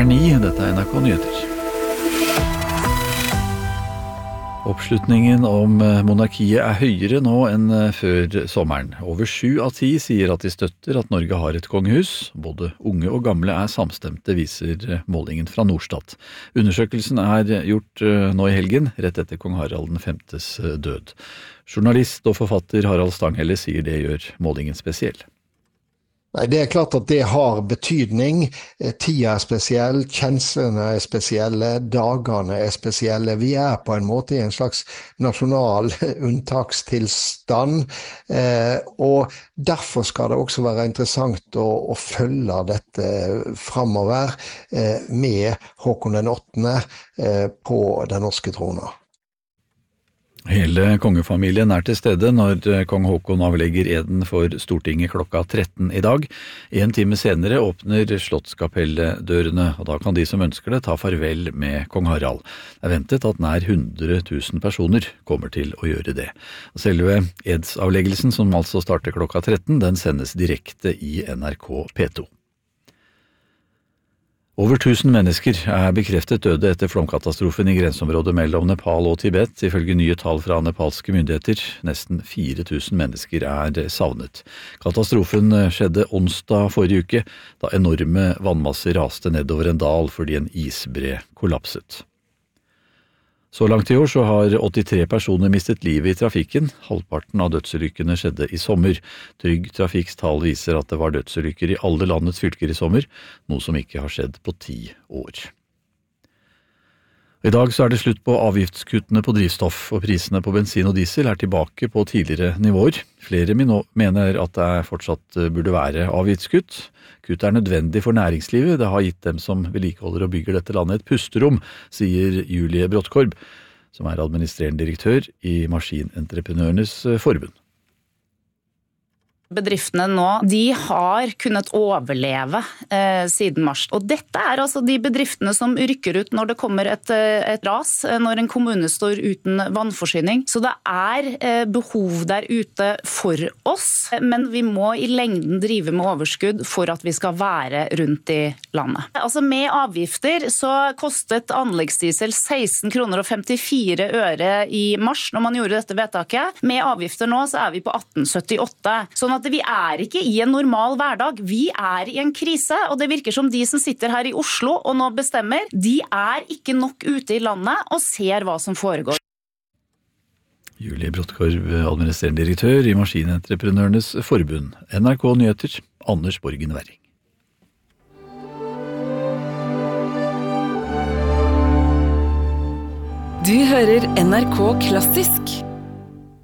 9, dette NRK Nyheter. Oppslutningen om monarkiet høyere nå enn før sommeren. Over 7 av 10 sier at de støtter at Norge har et kongehus. Både unge og gamle samstemte, viser målingen fra Norstat. Undersøkelsen gjort nå i helgen, rett etter kong Harald Vs død. Journalist og forfatter Harald Stanghelle sier det gjør målingen spesiell. Nei, det klart at det har betydning. Tida spesiell, kjenslene spesielle, dagene spesielle. Vi på en måte i en slags nasjonal unntakstilstand, og derfor skal det også være interessant å følge dette fremover med Håkon den 8. På den norske trona. Hele kongefamilien til stede når kong Håkon avlegger eden for Stortinget klokka 13 i dag. 1 time senere åpner Slottskapelldørene, og da kan de som ønsker det ta farvel med kong Harald. Det ventet at nær 100 000 personer kommer til å gjøre det. Selve edsavleggelsen, som altså starter klokka 13, den sendes direkte i NRK P2. Over 1000 mennesker bekreftet døde etter flomkatastrofen i grenseområdet mellom Nepal og Tibet, ifølge nye tall fra nepalske myndigheter. Nesten 4000 mennesker savnet. Katastrofen skjedde onsdag forrige uke, da enorme vannmasser raste nedover en dal fordi en isbre kollapset. Så langt i år så har 83 personer mistet livet i trafikken. Halvparten av dødsulykkene skjedde i sommer. Trygg Trafikks tall viser at det var dødsulykker i alle landets fylker i sommer, noe som ikke har skjedd på 10 år. I dag så det slutt på avgiftskuttene på drivstoff, og prisene på bensin og diesel tilbake på tidligere nivåer. Flere mener at det fortsatt burde være avgiftskutt. Kutt nødvendig for næringslivet, det har gitt dem som vedlikeholder og bygger dette landet et pusterom, sier Julie Bråttkorb, som administrerende direktør i Maskinentreprenørenes Forbund. Bedriftene nå, de har kunnet overleve siden mars. Og dette altså de bedriftene som rykker ut når det kommer et ras, når en kommune står uten vannforsyning. Så det behov der ute for oss, men vi må i lengden drive med overskudd for at vi skal være rundt i landet. Altså med avgifter så kostet anleggsdiesel 16 kroner og 54 øre i mars når man gjorde dette vedtaket. Med avgifter nå så vi på 18,78. Sånn at vi ikke i en normal hverdag, vi i en krise, og det virker som de som sitter her i Oslo og nå bestemmer, de ikke nok ute i landet og ser hva som foregår. Julie Bråttkorb, administrerende direktør i Maskinentreprenørenes Forbund. NRK Nyheter, Anders Borgen Werring. Du hører NRK Klassisk.